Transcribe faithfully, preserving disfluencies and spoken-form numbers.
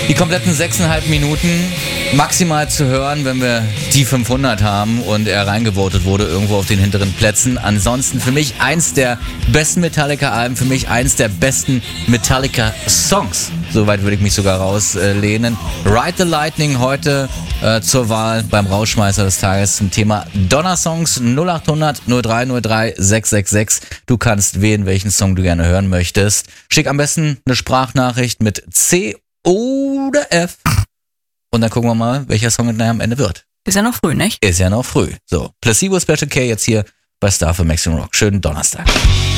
Die kompletten sechseinhalb Minuten maximal zu hören, wenn wir die fünfhundert haben und er reingevotet wurde irgendwo auf den hinteren Plätzen. Ansonsten für mich eins der besten Metallica-Alben, für mich eins der besten Metallica-Songs. Soweit würde ich mich sogar rauslehnen. Ride the Lightning heute äh, zur Wahl beim Rauschmeißer des Tages zum Thema Donnersongs. null acht hundert null drei null drei sechs sechs sechs. Du kannst wählen, welchen Song du gerne hören möchtest. Schick am besten eine Sprachnachricht mit C oder F. Und dann gucken wir mal, welcher Song nachher am Ende wird. Ist ja noch früh, nicht? Ist ja noch früh. So, Placebo Special K jetzt hier bei Star für Maximum Rock. Schönen Donnerstag.